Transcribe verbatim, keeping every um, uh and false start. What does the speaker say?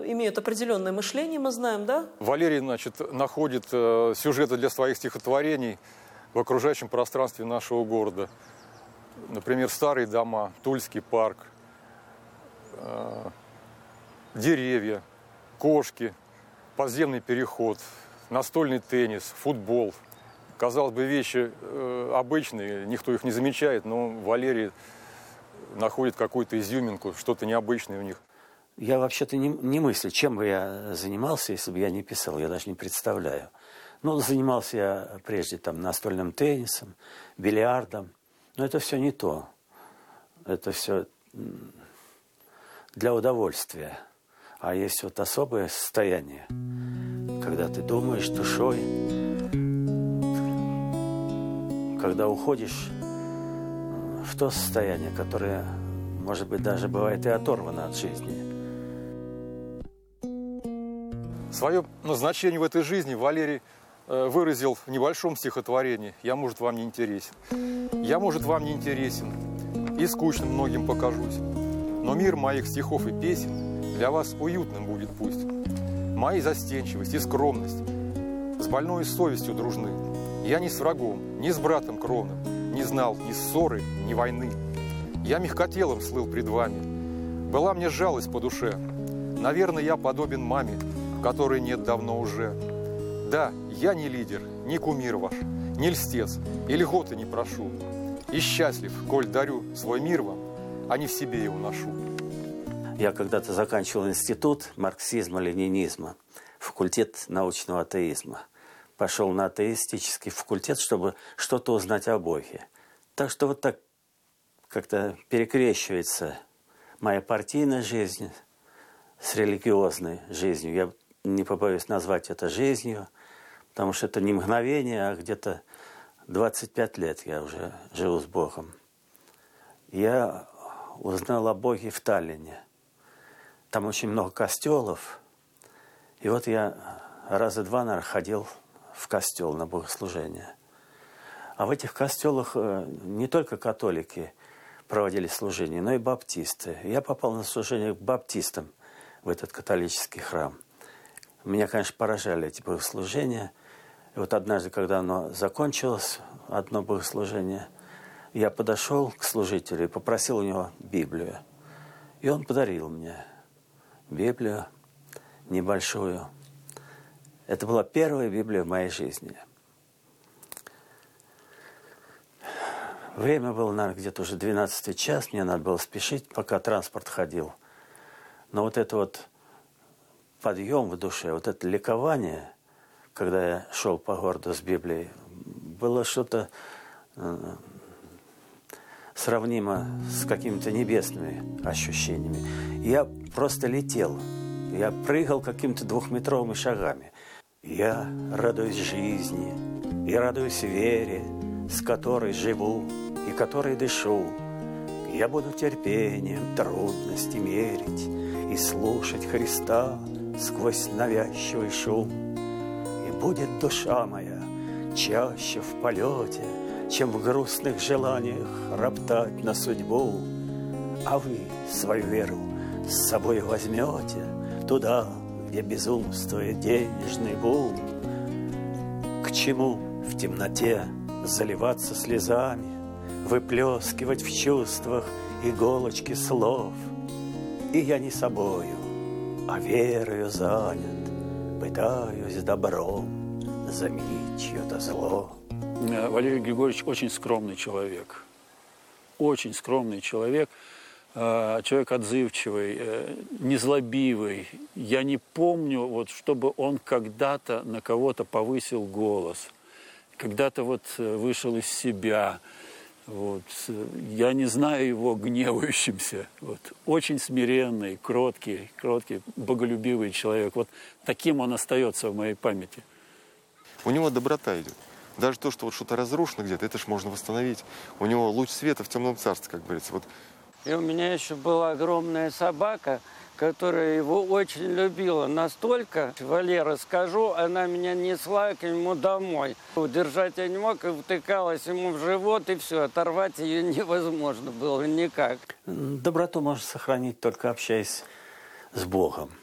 имеют определенное мышление, мы знаем, да? Валерий, значит, находит э, сюжеты для своих стихотворений в окружающем пространстве нашего города. Например, старые дома, Тульский парк, э, деревья, кошки, подземный переход, настольный теннис, футбол. Казалось бы, вещи э, обычные, никто их не замечает, но Валерий находит какую-то изюминку, что-то необычное в них. Я вообще-то не, не мыслю, чем бы я занимался, если бы я не писал, я даже не представляю. Ну, занимался я прежде там настольным теннисом, бильярдом, но это все не то. Это все для удовольствия. А есть вот особое состояние, когда ты думаешь душой, когда уходишь в то состояние, которое, может быть, даже бывает и оторвано от жизни. Свое назначение в этой жизни Валерий э, выразил в небольшом стихотворении «Я, может, вам не интересен». «Я, может, вам не интересен, и скучным многим покажусь, но мир моих стихов и песен для вас уютным будет пусть. Мои застенчивость и скромность с больной совестью дружны. Я ни с врагом, ни с братом кровным не знал ни ссоры, ни войны. Я мягкотелым слыл пред вами, была мне жалость по душе. Наверное, я подобен маме, которой нет давно уже. Да, я не лидер, не кумир ваш, не льстец, и льготы не прошу. И счастлив, коль дарю свой мир вам, а не в себе его ношу». Я когда-то заканчивал институт марксизма-ленинизма, факультет научного атеизма. Пошел на атеистический факультет, чтобы что-то узнать о Боге. Так что вот так как-то перекрещивается моя партийная жизнь с религиозной жизнью. Я не побоюсь назвать это жизнью, потому что это не мгновение, а где-то двадцать пять лет я уже живу с Богом. Я узнал о Боге в Таллине. Там очень много костелов. И вот я раза два, наверное, ходил в костел на богослужение. А в этих костелах не только католики проводили служение, но и баптисты. Я попал на служение к баптистам в этот католический храм. Меня, конечно, поражали эти богослужения. И вот однажды, когда оно закончилось, одно богослужение, я подошел к служителю и попросил у него Библию. И он подарил мне Библию небольшую. Это была первая Библия в моей жизни. Время было, наверное, где-то уже двенадцатый час. Мне надо было спешить, пока транспорт ходил. Но вот это вот подъем в душе, вот это ликование, когда я шел по городу с Библией, было что-то э, сравнимо с какими-то небесными ощущениями. Я просто летел. Я прыгал какими-то двухметровыми шагами. Я радуюсь жизни и радуюсь вере, с которой живу и которой дышу. Я буду терпением трудности мерить и слушать Христа сквозь навязчивый шум. И будет душа моя чаще в полете, чем в грустных желаниях роптать на судьбу. А вы свою веру с собой возьмете туда, где безумствует денежный бум. К чему в темноте заливаться слезами, выплескивать в чувствах иголочки слов? И я не собою, а верою занят, пытаюсь добром заменить чье-то зло. Валерий Григорьевич очень скромный человек. Очень скромный человек. Человек отзывчивый, незлобивый. Я не помню, вот, чтобы он когда-то на кого-то повысил голос. Когда-то вот вышел из себя. Вот. Я не знаю его гневающимся. Вот. Очень смиренный, кроткий, кроткий, боголюбивый человек. Вот таким он остается в моей памяти. У него доброта идет. Даже то, что вот что-то разрушено где-то, это ж можно восстановить. У него луч света в темном царстве, как говорится. Вот. И у меня еще была огромная собака, которая его очень любила. Настолько, Валера, скажу, она меня несла к нему домой. Удержать я не мог, и втыкалась ему в живот, и все, оторвать ее невозможно было никак. Доброту можно сохранить, только общаясь с Богом.